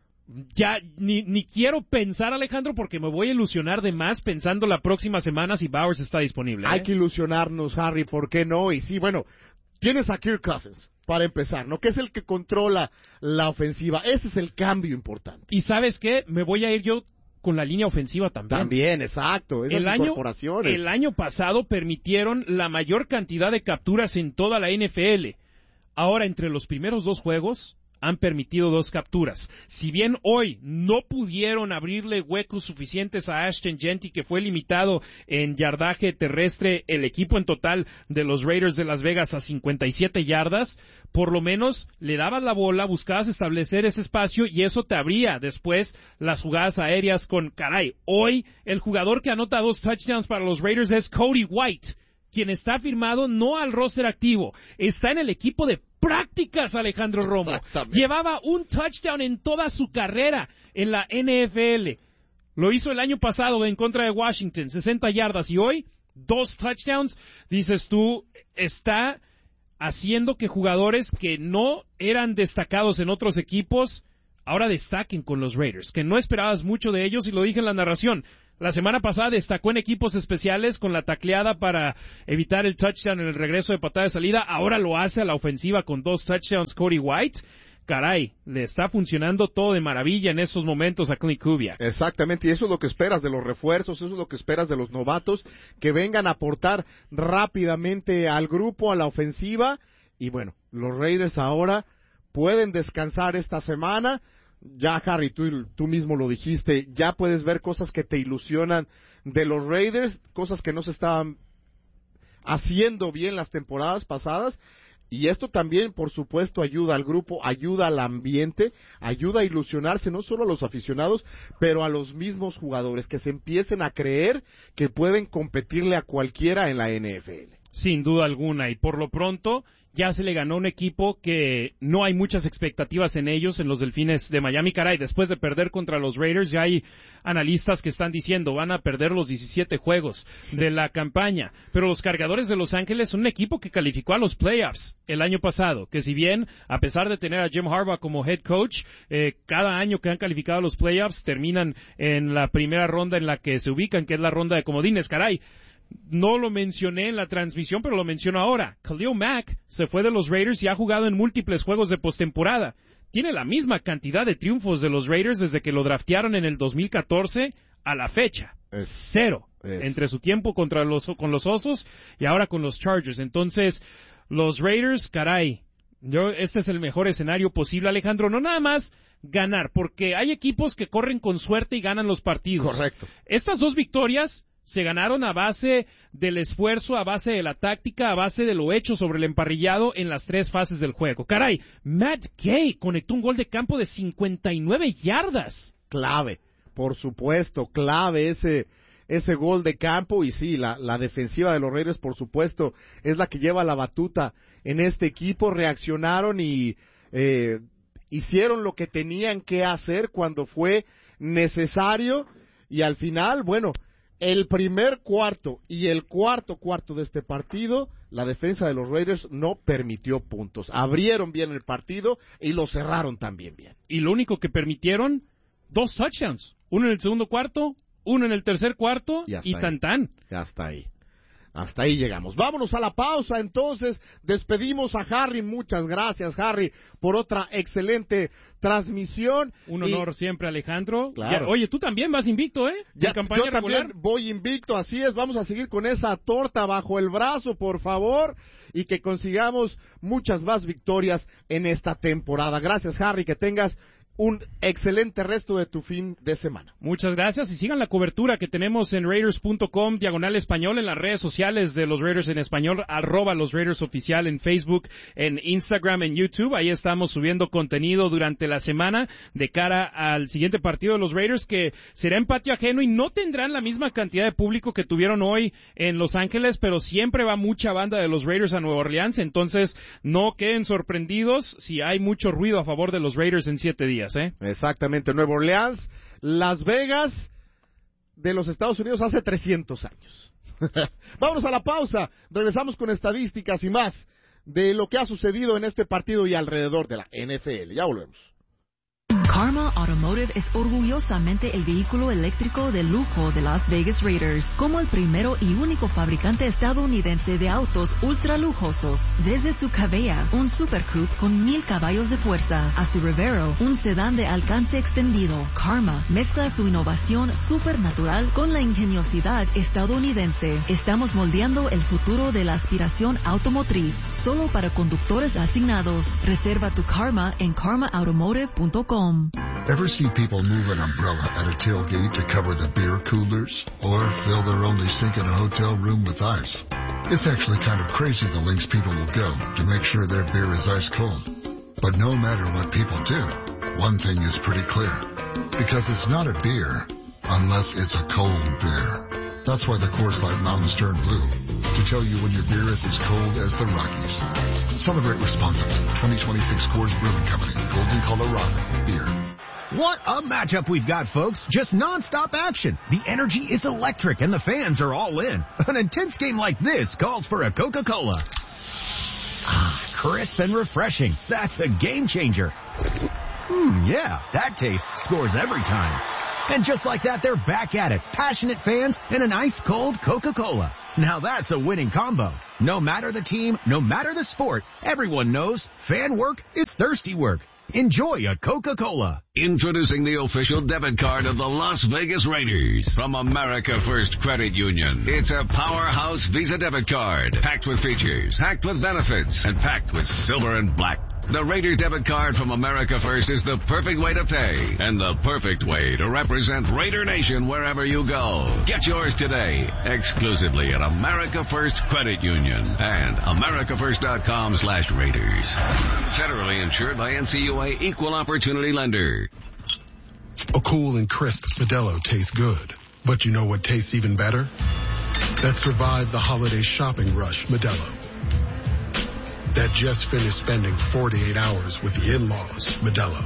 ya ni, ni quiero pensar, Alejandro, porque me voy a ilusionar de más pensando la próxima semana si Bowers está disponible. ¿eh? Hay que ilusionarnos, Harry, ¿por qué no? Y sí, bueno, tienes a Kirk Cousins, para empezar, ¿no? Que es el que controla la ofensiva. Ese es el cambio importante. ¿Y sabes qué? Me voy a ir yo con la línea ofensiva también. También, exacto. Esas El año, incorporaciones. el año pasado permitieron la mayor cantidad de capturas en toda la N F L. Ahora, entre los primeros dos juegos, han permitido dos capturas. Si bien hoy no pudieron abrirle huecos suficientes a Ashton Jeanty, que fue limitado en yardaje terrestre, el equipo en total de los Raiders de Las Vegas a cincuenta y siete yardas, por lo menos le dabas la bola, buscabas establecer ese espacio y eso te abría después las jugadas aéreas con, caray, hoy el jugador que anota dos touchdowns para los Raiders es Cody White, quien está firmado no al roster activo, está en el equipo de prácticas, Alejandro Romo. Llevaba un touchdown en toda su carrera en la N F L. Lo hizo el año pasado en contra de Washington, sesenta yardas, y hoy dos touchdowns. Dices tú, está haciendo que jugadores que no eran destacados en otros equipos ahora destaquen con los Raiders, que no esperabas mucho de ellos, y lo dije en la narración. La semana pasada destacó en equipos especiales con la tacleada para evitar el touchdown en el regreso de patada de salida. Ahora lo hace a la ofensiva con dos touchdowns Cody White. Caray, le está funcionando todo de maravilla en estos momentos a Clint Kubiak. Exactamente, y eso es lo que esperas de los refuerzos, eso es lo que esperas de los novatos, que vengan a aportar rápidamente al grupo, a la ofensiva. Y bueno, los Raiders ahora pueden descansar esta semana. Ya, Harry, tú, tú mismo lo dijiste, ya puedes ver cosas que te ilusionan de los Raiders, cosas que no se estaban haciendo bien las temporadas pasadas, y esto también, por supuesto, ayuda al grupo, ayuda al ambiente, ayuda a ilusionarse no solo a los aficionados, pero a los mismos jugadores, que se empiecen a creer que pueden competirle a cualquiera en la N F L. Sin duda alguna, y por lo pronto ya se le ganó un equipo que no hay muchas expectativas en ellos, en los Delfines de Miami. Caray, después de perder contra los Raiders, ya hay analistas que están diciendo van a perder los diecisiete juegos de la campaña. Pero los Cargadores de Los Ángeles son un equipo que calificó a los playoffs el año pasado, que si bien, a pesar de tener a Jim Harbaugh como head coach, eh, cada año que han calificado a los playoffs terminan en la primera ronda en la que se ubican, que es la ronda de comodines. Caray, no lo mencioné en la transmisión, pero lo menciono ahora. Khalil Mack se fue de los Raiders y ha jugado en múltiples juegos de postemporada. Tiene la misma cantidad de triunfos de los Raiders desde que lo draftearon en el dos mil catorce a la fecha. Es, Cero. Es. Entre su tiempo contra los, con los Osos y ahora con los Chargers. Entonces, los Raiders, caray, yo, este es el mejor escenario posible, Alejandro. No nada más ganar, porque hay equipos que corren con suerte y ganan los partidos. Correcto. Estas dos victorias se ganaron a base del esfuerzo, a base de la táctica, a base de lo hecho sobre el emparrillado en las tres fases del juego. Caray, Matt Gay conectó un gol de campo de cincuenta y nueve yardas. Clave, por supuesto, clave ese ese gol de campo. Y sí, la, la defensiva de los Raiders, por supuesto, es la que lleva la batuta en este equipo. Reaccionaron y eh, hicieron lo que tenían que hacer cuando fue necesario. Y al final, bueno, el primer cuarto y el cuarto cuarto de este partido, la defensa de los Raiders no permitió puntos. Abrieron bien el partido y lo cerraron también bien. Y lo único que permitieron, dos touchdowns. Uno en el segundo cuarto, uno en el tercer cuarto y, y tan tan. Ya está ahí. Hasta ahí llegamos. Vámonos a la pausa, entonces. Despedimos a Harry. Muchas gracias, Harry, por otra excelente transmisión. Un honor y... siempre, Alejandro. Claro. Ya, oye, tú también vas invicto, ¿eh? Ya, en campaña yo regular. también voy invicto, así es. Vamos a seguir con esa torta bajo el brazo, por favor, y que consigamos muchas más victorias en esta temporada. Gracias, Harry, que tengas un excelente resto de tu fin de semana. Muchas gracias y sigan la cobertura que tenemos en Raiders punto com, diagonal español, en las redes sociales de los Raiders en español, arroba los Raiders oficial en Facebook, en Instagram, en YouTube. Ahí estamos subiendo contenido durante la semana de cara al siguiente partido de los Raiders, que será en patio ajeno y no tendrán la misma cantidad de público que tuvieron hoy en Los Ángeles, pero siempre va mucha banda de los Raiders a Nueva Orleans, entonces no queden sorprendidos si hay mucho ruido a favor de los Raiders en siete días. ¿Eh? Exactamente, Nueva Orleans, Las Vegas de los Estados Unidos hace trescientos años. Vámonos a la pausa, regresamos con estadísticas y más de lo que ha sucedido en este partido y alrededor de la N F L. Ya volvemos. Karma Automotive es orgullosamente el vehículo eléctrico de lujo de Las Vegas Raiders, como el primero y único fabricante estadounidense de autos ultra lujosos. Desde su Cavea, un Super Coupe con mil caballos de fuerza, a su Revero, un sedán de alcance extendido, Karma mezcla su innovación supernatural con la ingeniosidad estadounidense. Estamos moldeando el futuro de la aspiración automotriz, solo para conductores asignados. Reserva tu Karma en karma automotive punto com. Ever see people move an umbrella at a tailgate to cover the beer coolers? Or fill their only sink in a hotel room with ice? It's actually kind of crazy the lengths people will go to make sure their beer is ice cold. But no matter what people do, one thing is pretty clear. Because it's not a beer unless it's a cold beer. That's why the Coors Light Mountains turn blue, to tell you when your beer is as cold as the Rockies. Celebrate responsibly. twenty twenty-six Coors Brewing Company, Golden, Colorado. Beer. What a matchup we've got, folks. Just non-stop action. The energy is electric and the fans are all in. An intense game like this calls for a Coca-Cola. Ah, crisp and refreshing. That's a game changer. Hmm, yeah, that taste scores every time. And just like that, they're back at it. Passionate fans and an ice-cold Coca-Cola. Now that's a winning combo. No matter the team, no matter the sport, everyone knows fan work is thirsty work. Enjoy a Coca-Cola. Introducing the official debit card of the Las Vegas Raiders from America First Credit Union. It's a powerhouse Visa debit card, packed with features, packed with benefits, and packed with silver and black. The Raider debit card from America First is the perfect way to pay and the perfect way to represent Raider Nation wherever you go. Get yours today, exclusively at America First Credit Union and america first dot com slash Raiders. Federally insured by N C U A Equal Opportunity Lender. A cool and crisp Modelo tastes good. But you know what tastes even better? That survived the holiday shopping rush, Modelo. That just finished spending forty-eight hours with the in-laws, Modelo.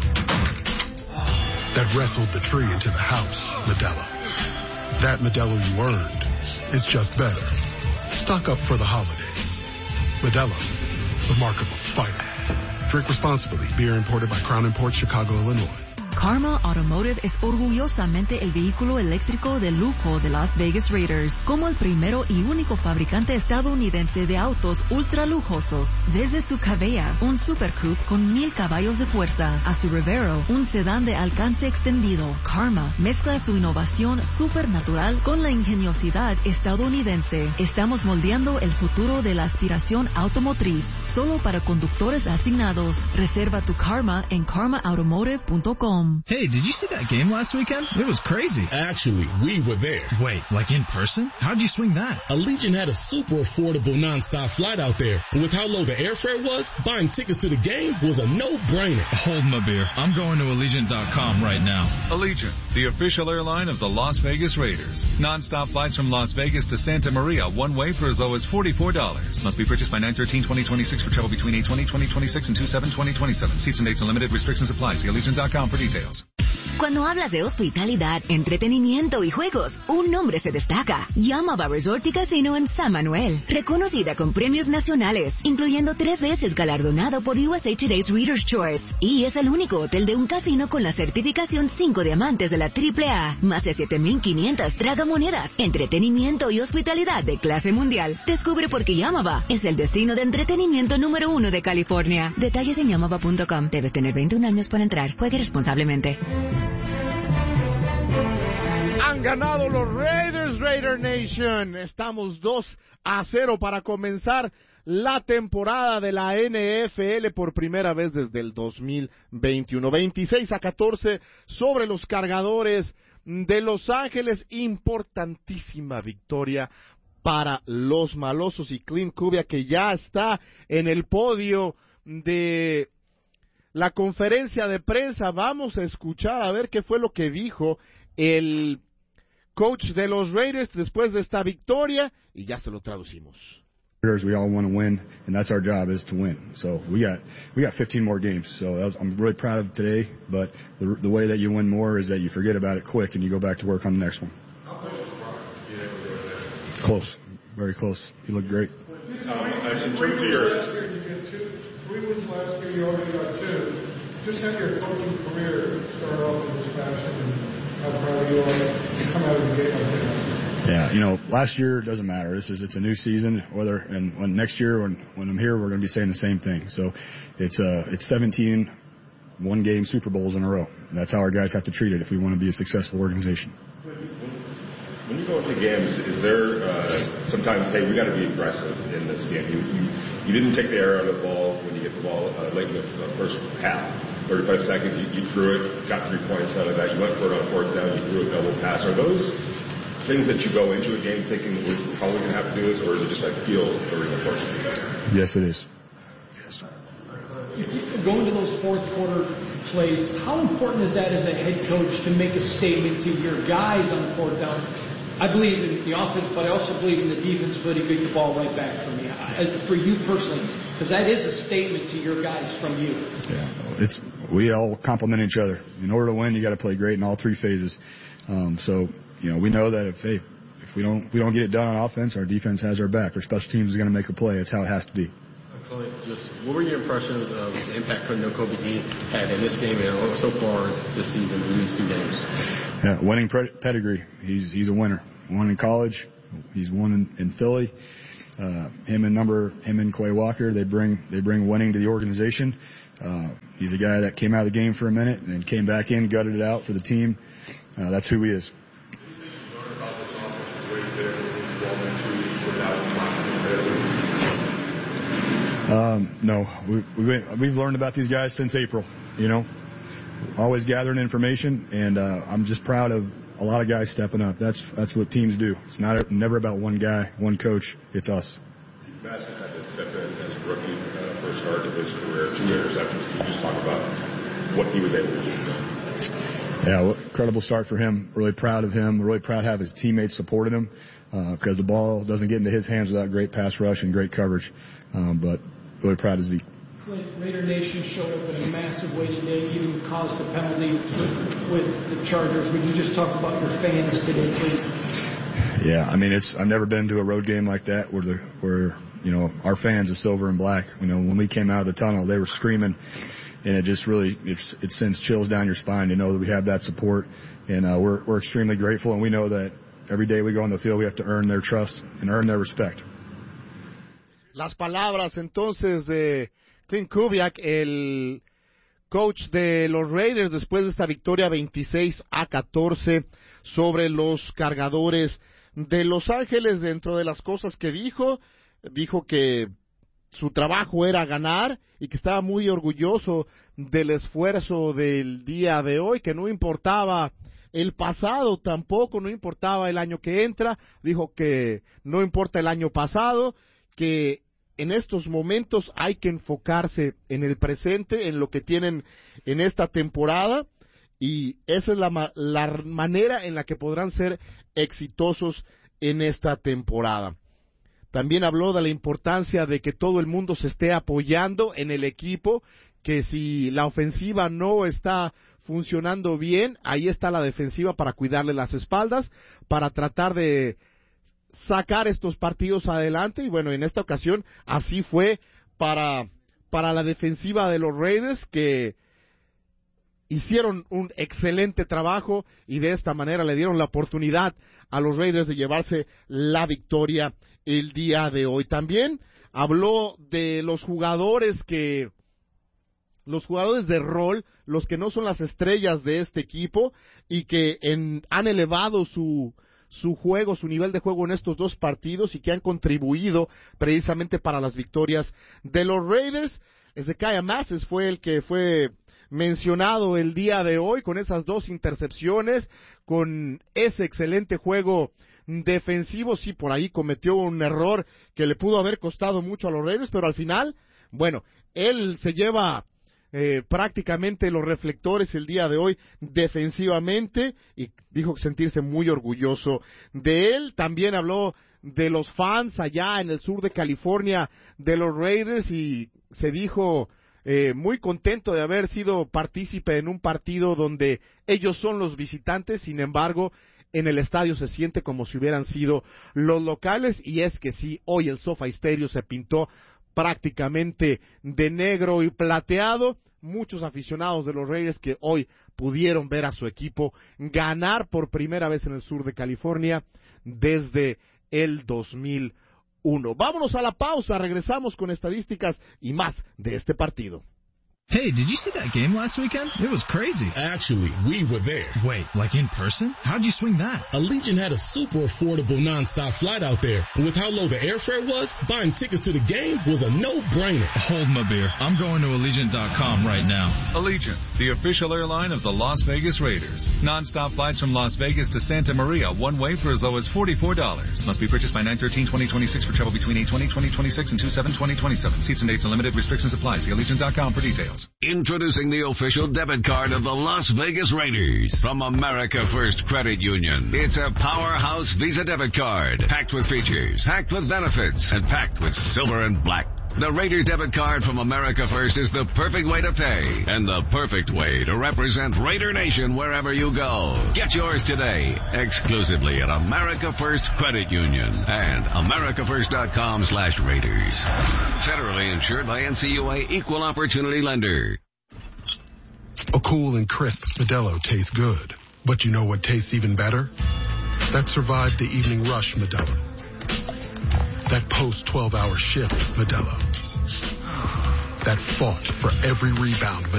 That wrestled the tree into the house, Modelo. That Modelo you earned is just better. Stock up for the holidays. Modelo, the mark of a fighter. Drink responsibly. Beer imported by Crown Imports, Chicago, Illinois. Karma Automotive es orgullosamente el vehículo eléctrico de lujo de Las Vegas Raiders, como el primero y único fabricante estadounidense de autos ultra lujosos. Desde su Cavea, un Super Coupe con mil caballos de fuerza, a su Revero, un sedán de alcance extendido, Karma mezcla su innovación supernatural con la ingeniosidad estadounidense. Estamos moldeando el futuro de la aspiración automotriz, solo para conductores asignados. Reserva tu Karma en karma automotive punto com. Hey, did you see that game last weekend? It was crazy. Actually, we were there. Wait, like in person? How'd you swing that? Allegiant had a super affordable nonstop flight out there. And with how low the airfare was, buying tickets to the game was a no-brainer. Hold my beer. I'm going to allegiant dot com right now. Allegiant, the official airline of the Las Vegas Raiders. Nonstop flights from Las Vegas to Santa Maria, one way for as low as forty-four dollars. Must be purchased by nine thirteen twenty twenty-six for travel between eight twenty twenty twenty-six and two seven twenty twenty-seven. Seats and dates and limited restrictions apply. See allegiant dot com for details. Cuando hablas de hospitalidad, entretenimiento y juegos, un nombre se destaca. Yamava Resort y Casino en San Manuel. Reconocida con premios nacionales, incluyendo tres veces galardonado por U S A Today's Reader's Choice. Y es el único hotel de un casino con la certificación cinco diamantes de la triple A. Más de siete mil quinientas tragamonedas. Entretenimiento y hospitalidad de clase mundial. Descubre por qué Yamava es el destino de entretenimiento número uno de California. Detalles en yamava punto com. Debes tener veintiún años para entrar. Juegue responsablemente. Han ganado los Raiders, Raider Nation. Estamos dos a cero para comenzar la temporada de la N F L por primera vez desde el dos mil veintiuno. veintiséis a catorce sobre los Cargadores de Los Ángeles. Importantísima victoria para los malosos y Clint Kubiak, que ya está en el podio de la conferencia de prensa. Vamos a escuchar a ver qué fue lo que dijo el coach de los Raiders después de esta victoria y ya se lo traducimos. We all want to win, and that's our job, is to win. So we got we got fifteen more games. So that was, I'm really proud of today. But the, the way that you win more is that you forget about it quick and you go back to work on the next one. Close, very close. You look great. Um, in terms of your, you get two, three wins last year. You already got two. Just have your coaching career start off in this fashion and how proud you are to come out of the game like that. Yeah, you know, last year it doesn't matter. This is it's a new season. Whether and when next year when when I'm here, we're going to be saying the same thing. So it's uh it's seventeen one game Super Bowls in a row. That's how our guys have to treat it if we want to be a successful organization. When you go into games, is there uh, sometimes, hey, we got to be aggressive in this game? You, you you didn't take the air out of the ball when you get the ball uh, late in the uh, first half, thirty-five seconds. You, you threw it, got three points out of that. You went for it on fourth down. You threw a double pass. Are those things that you go into a game thinking we're probably going to have to do this, or is it just like feel during the course of the game? Yes, it is. Yes. If you go into those fourth quarter plays, how important is that as a head coach to make a statement to your guys on fourth down? I believe in the offense, but I also believe in the defense ability to get the ball right back from you. As for you personally, because that is a statement to your guys from you. Yeah, it's we all complement each other. In order to win, you got to play great in all three phases. Um, so you know, we know that if hey, if we don't we don't get it done on offense, our defense has our back. Our special teams is going to make a play. That's how it has to be. Just what were your impressions of the impact Nakobe Dean had in this game and so far this season in these two games? Yeah, winning pedigree. He's he's a winner. Won in college. He's won in, in Philly. Uh, him and number him and Quay Walker. They bring they bring winning to the organization. Uh, he's a guy that came out of the game for a minute and then came back in, gutted it out for the team. Uh, that's who he is. Um, no, we, we, we've learned about these guys since April, you know, always gathering information, and uh, I'm just proud of a lot of guys stepping up. That's that's what teams do. It's not never about one guy, one coach. It's us. Matt has had to step in as a rookie uh, for a start of his career, two interceptions. Can you just talk about what he was able to do? Yeah, well, incredible start for him. Really proud of him. Really proud to have his teammates supporting him because uh, the ball doesn't get into his hands without great pass rush and great coverage. Um, but really proud of Zeke. Clint, Raider Nation showed up in a massive way today, even caused a penalty with, with the Chargers. Would you just talk about your fans today, please? Yeah, I mean, it's I've never been to a road game like that where the where you know our fans is silver and black. You know, when we came out of the tunnel, they were screaming, and it just really it, it sends chills down your spine to know that we have that support, and uh, we're we're extremely grateful, and we know that every day we go on the field, we have to earn their trust and earn their respect. Las palabras entonces de Clint Kubiak, el coach de los Raiders, después de esta victoria veintiséis a catorce sobre los Cargadores de Los Ángeles. Dentro de las cosas que dijo, dijo que su trabajo era ganar y que estaba muy orgulloso del esfuerzo del día de hoy, que no importaba el pasado tampoco, no importaba el año que entra. Dijo que no importa el año pasado, que en estos momentos hay que enfocarse en el presente, en lo que tienen en esta temporada, y esa es la, la manera en la que podrán ser exitosos en esta temporada. También habló de la importancia de que todo el mundo se esté apoyando en el equipo, que si la ofensiva no está funcionando bien, ahí está la defensiva para cuidarle las espaldas, para tratar de sacar estos partidos adelante. Y bueno, en esta ocasión así fue para, para la defensiva de los Raiders, que hicieron un excelente trabajo y de esta manera le dieron la oportunidad a los Raiders de llevarse la victoria el día de hoy. También habló de los jugadores que los jugadores de rol, los que no son las estrellas de este equipo y que en, han elevado su su juego, su nivel de juego en estos dos partidos y que han contribuido precisamente para las victorias de los Raiders. Ezekiel Masses fue el que fue mencionado el día de hoy con esas dos intercepciones, con ese excelente juego defensivo. Sí, por ahí cometió un error que le pudo haber costado mucho a los Raiders, pero al final, bueno, él se lleva Eh, prácticamente los reflectores el día de hoy defensivamente y dijo sentirse muy orgulloso de él. También habló de los fans allá en el sur de California de los Raiders y se dijo eh, muy contento de haber sido partícipe en un partido donde ellos son los visitantes, sin embargo en el estadio se siente como si hubieran sido los locales. Y es que sí, hoy el SoFi Stadium se pintó prácticamente de negro y plateado muchos aficionados de los Raiders que hoy pudieron ver a su equipo ganar por primera vez en el sur de California desde el dos mil uno. Vámonos a la pausa, regresamos con estadísticas y más de este partido. Hey, did you see that game last weekend? It was crazy. Actually, we were there. Wait, like in person? How'd you swing that? Allegiant had a super affordable nonstop flight out there. And with how low the airfare was, buying tickets to the game was a no-brainer. Hold my beer. I'm going to Allegiant dot com right now. Allegiant, the official airline of the Las Vegas Raiders. Non-stop flights from Las Vegas to Santa Maria, one way for as low as forty-four dollars. Must be purchased by nine thirteen twenty twenty-six for travel between eight twenty twenty twenty-six and two seven twenty twenty-seven. Seats and dates and limited restrictions apply. See Allegiant dot com for details. Introducing the official debit card of the Las Vegas Raiders from America First Credit Union. It's a powerhouse Visa debit card, packed with features, packed with benefits, and packed with silver and black. The Raider debit card from America First is the perfect way to pay and the perfect way to represent Raider Nation wherever you go. Get yours today, exclusively at America First Credit Union and America First dot com slash Raiders. Federally insured by N C U A Equal Opportunity Lender. A cool and crisp Modelo tastes good. But you know what tastes even better? That survived the evening rush Modelo. That post twelve hour shift Modelo. That fought for every rebound